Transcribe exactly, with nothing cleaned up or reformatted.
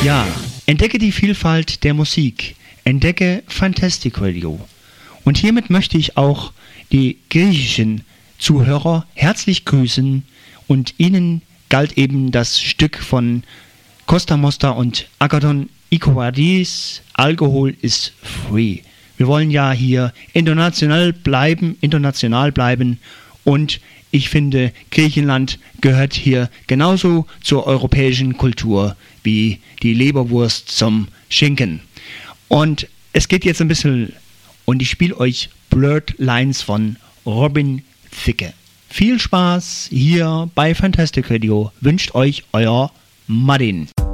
Ja, entdecke die Vielfalt der Musik. Entdecke Fantastic Radio. Und hiermit möchte ich auch die griechischen Zuhörer herzlich grüßen und ihnen galt eben das Stück von Costa Mosta und Agathon Ikoadis, Alkohol ist free. Wir wollen ja hier international bleiben, international bleiben und ich finde, Griechenland gehört hier genauso zur europäischen Kultur wie die Leberwurst zum Schinken. Und es geht jetzt ein bisschen und ich spiele euch Blurred Lines von Robin Thicke. Viel Spaß hier bei Fantastic Radio. Wünscht euch euer Martin.